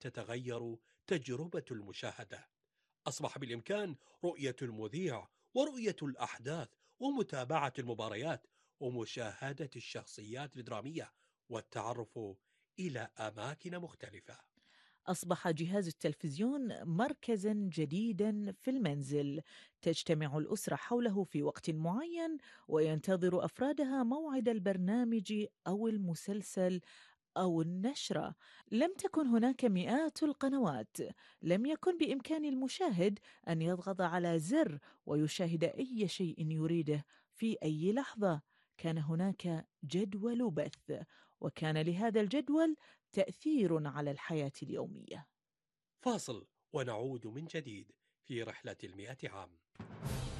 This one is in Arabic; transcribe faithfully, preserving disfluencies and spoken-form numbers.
تتغير تجربة المشاهدة. أصبح بالإمكان رؤية المذيع ورؤية الأحداث ومتابعة المباريات ومشاهدة الشخصيات الدرامية والتعرف إلى أماكن مختلفة. أصبح جهاز التلفزيون مركزا جديدا في المنزل، تجتمع الأسرة حوله في وقت معين وينتظر أفرادها موعد البرنامج أو المسلسل أو النشرة. لم تكن هناك مئات القنوات، لم يكن بإمكان المشاهد أن يضغط على زر ويشاهد أي شيء يريده في أي لحظة. كان هناك جدول بث، وكان لهذا الجدول تأثير على الحياة اليومية. فاصل ونعود من جديد في رحلة المئة عام.